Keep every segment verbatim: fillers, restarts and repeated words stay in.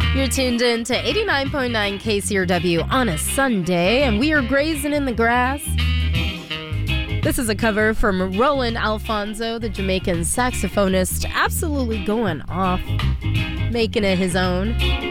You're tuned in to eighty-nine point nine K C R W on a Sunday, and we are grazing in the grass. This is a cover from Roland Alfonso, the Jamaican saxophonist, absolutely going off, making it his own.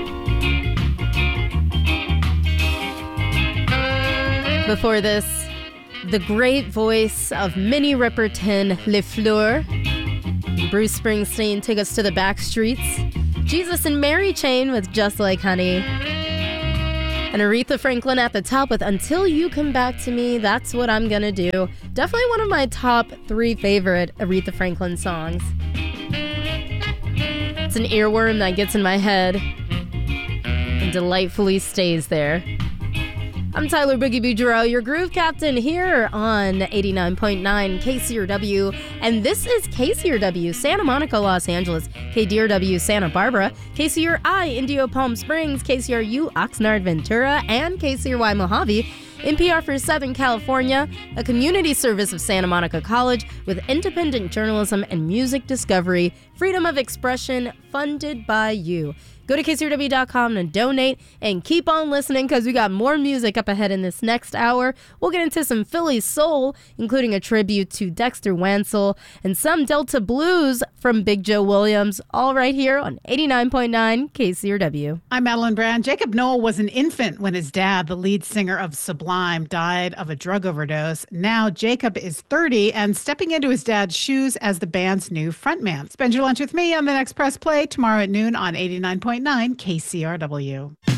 Before this, the great voice of Minnie Riperton, Les Fleurs. Bruce Springsteen took us to the back streets. Jesus and Mary Chain with Just Like Honey. And Aretha Franklin at the top with Until You Come Back to Me, That's What I'm Gonna Do. Definitely one of my top three favorite Aretha Franklin songs. It's an earworm that gets in my head and delightfully stays there. I'm Tyler Boogie Boudreaux, your groove captain here on eighty-nine point nine K C R W. And this is K C R W Santa Monica, Los Angeles, K D R W Santa Barbara, K C R I Indio Palm Springs, K C R U Oxnard Ventura, and K C R Y Mojave. N P R for Southern California, a community service of Santa Monica College with independent journalism and music discovery, freedom of expression, funded by you. Go to K C R W dot com to donate and keep on listening because we got more music up ahead in this next hour. We'll get into some Philly soul, including a tribute to Dexter Wansel and some Delta blues from Big Joe Williams, all right here on eighty-nine point nine K C R W. I'm Madeline Brand. Jacob Noel was an infant when his dad, the lead singer of Sublime, died of a drug overdose. Now Jacob is thirty and stepping into his dad's shoes as the band's new frontman. Spend your lunch with me on the next Press Play tomorrow at noon on eighty-nine point nine K C R W.